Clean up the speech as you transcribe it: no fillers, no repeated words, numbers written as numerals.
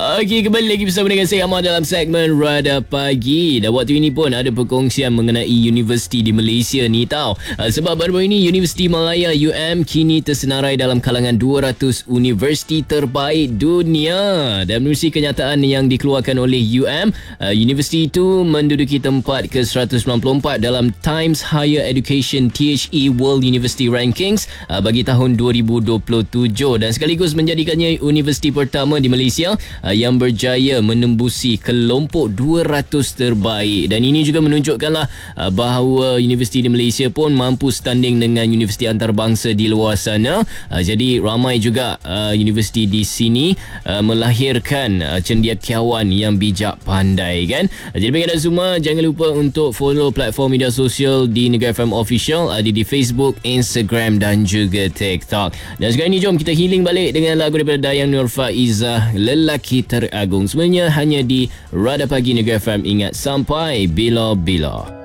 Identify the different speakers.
Speaker 1: Okey, kembali lagi bersama dengan saya Ahmad dalam segmen Radar Pagi. Dan waktu ini pun ada perkongsian mengenai universiti di Malaysia ni tau. Sebab baru-baru ini Universiti Malaya UM kini tersenarai dalam kalangan 200 universiti terbaik dunia. Dan menerusi kenyataan yang dikeluarkan oleh UM, universiti itu menduduki tempat ke-194 dalam Times Higher Education THE World University Rankings bagi tahun 2027 dan sekaligus menjadikannya universiti pertama di Malaysia yang berjaya menembusi kelompok 200 terbaik. Dan ini juga menunjukkanlah bahawa universiti di Malaysia pun mampu standing dengan universiti antarabangsa di luar sana. Jadi ramai juga universiti di sini melahirkan cendekiawan yang bijak pandai kan. Jadi bagi anda semua, jangan lupa untuk follow platform media sosial di Negara FM Official, ada di Facebook, Instagram dan juga TikTok. Dan sekarang ni jom kita healing balik dengan lagu daripada Dayang Nur Faizah, Lelaki Teragung. Semuanya hanya di Radar Pagi Negara FM. Ingat, sampai bila-bila.